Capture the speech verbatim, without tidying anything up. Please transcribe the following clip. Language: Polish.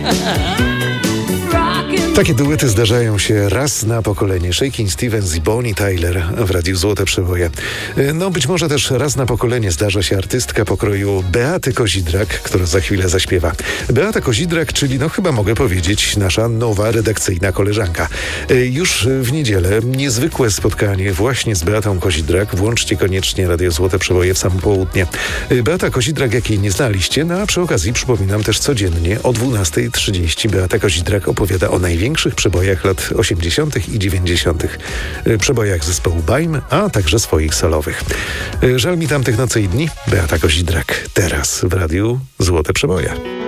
Takie duety zdarzają się raz na pokolenie. Shakin' Stevens i Bonnie Tyler w Radiu Złote Przeboje. No być może też raz na pokolenie zdarza się artystka pokroju Beaty Kozidrak, która za chwilę zaśpiewa. Beata Kozidrak, czyli no chyba mogę powiedzieć nasza nowa redakcyjna koleżanka. Już w niedzielę niezwykłe spotkanie właśnie z Beatą Kozidrak. Włączcie koniecznie Radio Złote Przeboje w samo południe. Beata Kozidrak, jakiej nie znaliście, no a przy okazji przypominam też codziennie o dwunasta trzydzieści Beata Kozidrak opowiada o największych największych przebojach lat osiemdziesiątych i dziewięćdziesiątych. Przebojach zespołu Baim, a także swoich solowych. Żal mi tamtych nocy i dni. Beata Kozidrak teraz w Radiu Złote Przeboje.